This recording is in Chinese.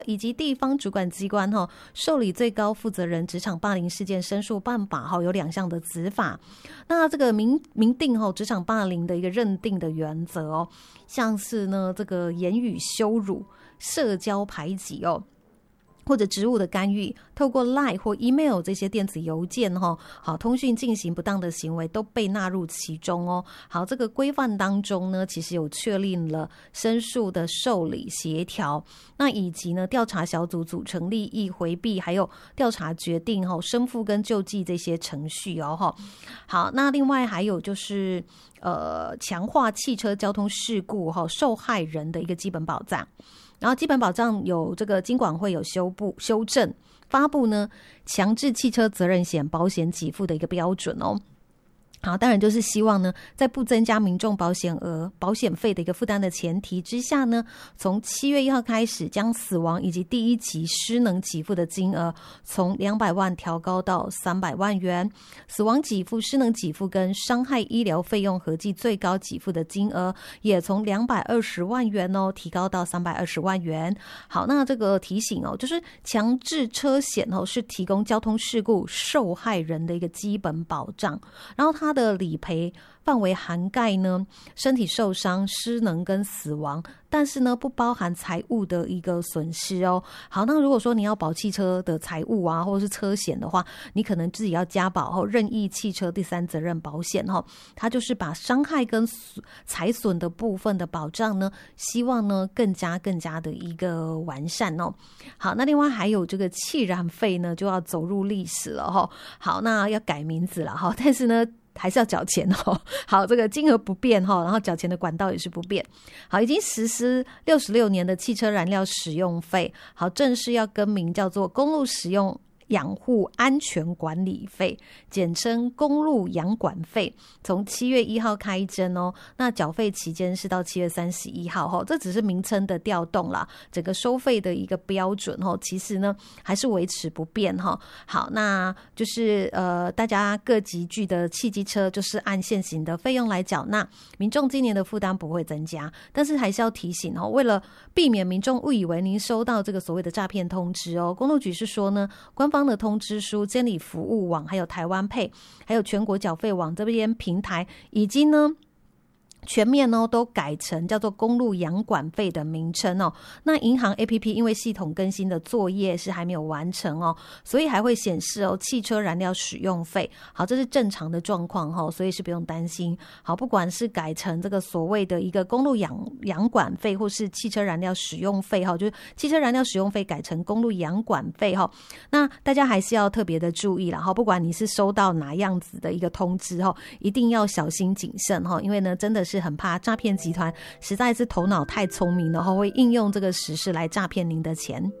以及地方主管机关受理最高负责人职场霸凌事件申诉办法有2项的子法。那这个明定职场霸凌的一个认定的原则像是呢这个言语羞辱、社交排挤或者职务的干预，透过 LINE 或 email 这些电子邮件好通讯进行不当的行为都被纳入其中好，这个规范当中呢，其实有确立了申诉的受理协调，那以及呢调查小组组成、利益回避，还有调查决定申复跟救济这些程序好，那另外还有就是强化汽车交通事故受害人的一个基本保障。然后基本保障有这个金管会有修正发布呢强制汽车责任险保险给付的一个标准好，当然就是希望呢，在不增加民众保险费的一个负担的前提之下呢，从7月1号开始，将死亡以及第一级失能给付的金额从200万调高到300万元，死亡给付、失能给付跟伤害医疗费用合计最高给付的金额也从220万元提高到320万元。好，那这个提醒就是强制车险是提供交通事故受害人的一个基本保障，然后它的理赔范围涵盖呢身体受伤、失能跟死亡，但是呢不包含财物的一个损失好，那如果说你要保汽车的财物啊，或者是车险的话，你可能自己要加保任意汽车第三责任保险它就是把伤害跟财损的部分的保障呢，希望呢更加的一个完善好，那另外还有这个汽燃费呢就要走入历史了好，那要改名字了但是呢还是要缴钱好，这个金额不变然后缴钱的管道也是不变。好，已经实施66年的汽车燃料使用费，好，正式要更名叫做公路使用养护安全管理费，简称公路养管费，从7月1号开征那缴费期间是到7月31号这只是名称的调动啦，整个收费的一个标准其实呢还是维持不变好，那就是大家各级距的汽机车就是按现行的费用来缴纳，民众今年的负担不会增加，但是还是要提醒为了避免民众误以为您收到这个所谓的诈骗通知公路局是说呢，官方的通知书、监理服务网、还有台湾配、还有全国缴费网这边平台，以及呢全面都改成叫做公路养管费的名称那银行 APP 因为系统更新的作业是还没有完成所以还会显示汽车燃料使用费。好，这是正常的状况所以是不用担心。好，不管是改成这个所谓的一个公路养管费，或是汽车燃料使用费就是汽车燃料使用费改成公路养管费那大家还是要特别的注意啦不管你是收到哪样子的一个通知一定要小心谨慎因为呢真的是很怕诈骗集团实在是头脑太聪明了会应用这个时事来诈骗您的钱。